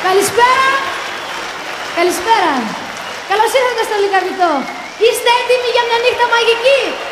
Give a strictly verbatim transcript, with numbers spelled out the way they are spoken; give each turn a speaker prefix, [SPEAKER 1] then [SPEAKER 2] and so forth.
[SPEAKER 1] Καλησπέρα. Καλησπέρα. Καλώς ήρθατε στο Λυκαβητό. Είστε έτοιμοι για μια νύχτα μαγική?